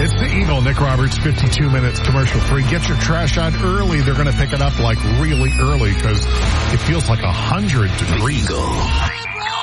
It's the Eagle. Nick Roberts, 52 minutes commercial free. Get your trash out early. They're going to pick it up like really early because it feels like 100 degrees. Eagle.